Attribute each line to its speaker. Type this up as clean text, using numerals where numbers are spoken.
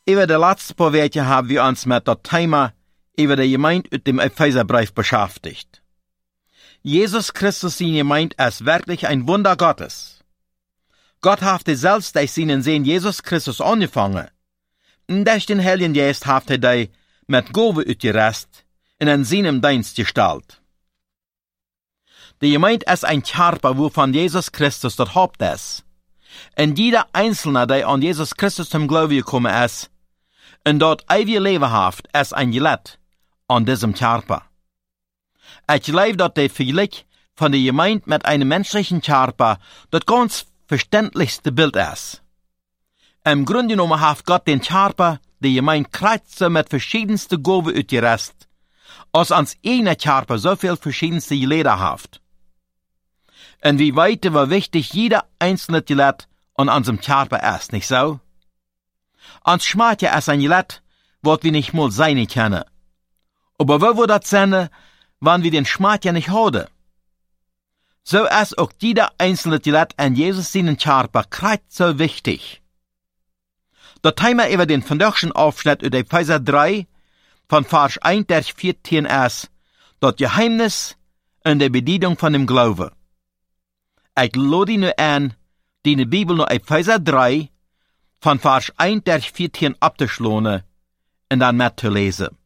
Speaker 1: Über de laatste paar Weken haben wir uns mit dat Thema über die Gemeinde uit dem Epheserbrief beschäftigt. Jesus Christus seine Gemeinde ist wirklich ein Wunder Gottes. Gott hat selbst durch seinen Sohn Jesus Christus angefangen. Und durch den Heiligen Geist hat die mit Gabe uitgerust und in seinem Dienst gestellt. Die Gemeinde ist ein Körper, wovon Jesus Christus das Haupt ist. Und jeder Einzelne, der an Jesus Christus zum Glauben gekommen ist, und dort ewige Leben hat, ist ein Glied an diesem Körper. Ich glaube, dass der Vergleich von der Gemeinde mit einem menschlichen Körper das ganz verständlichste Bild ist. Im Grunde genommen hat Gott den Körper, die Gemeinde kreuzt mit verschiedensten Gaben uitgerust, als ans eine Körper so viel verschiedenste Glieder hat. Und wie weit wie wichtig jeder einzelne Glied an unserem Körper ist, nicht so? Ans Schmatje ist ein Glied, was wir nicht mal sein können. Aber wo wir das sehen, wenn wir den Schmatje nicht haben? So ist auch jeder einzelne Glied an Jesus seinen Körper kreuzt so wichtig. Das Thema über den vandaagschen Aufschnitt uit Epheser 3, von Vers 1 bis 14 ist, das Geheimnis und die Bedienung von dem Glauben. Ich lade nu an, die Bibel nur Epheser 3, von Vers 1 bis 14 abzuschlagen und dann mitzulesen.